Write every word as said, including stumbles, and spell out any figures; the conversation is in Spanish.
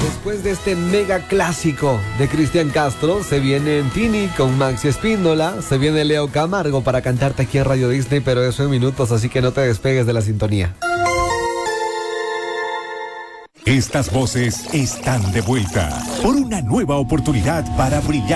Después de este mega clásico de Cristian Castro, se viene Tini con Maxi Espíndola, se viene Leo Camargo para cantarte aquí en Radio Disney, pero eso en minutos, así que no te despegues de la sintonía. Estas voces están de vuelta por una nueva oportunidad para brillar.